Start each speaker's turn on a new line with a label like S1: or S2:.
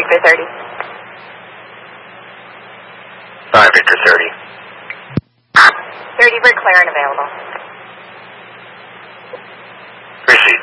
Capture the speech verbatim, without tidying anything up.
S1: Victor thirty.
S2: five Victor thirty.
S1: thirty, we're clear and available.
S2: Receive.